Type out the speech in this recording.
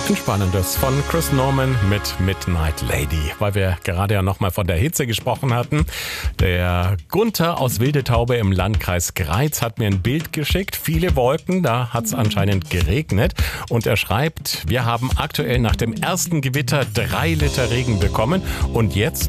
Entspannendes von Chris Norman mit Midnight Lady, weil wir gerade ja nochmal von der Hitze gesprochen hatten. Der Gunther aus Wildetaube im Landkreis Greiz hat mir ein Bild geschickt. Viele Wolken, da hat es anscheinend geregnet. Und er schreibt, wir haben aktuell nach dem ersten Gewitter 3 Liter Regen bekommen und jetzt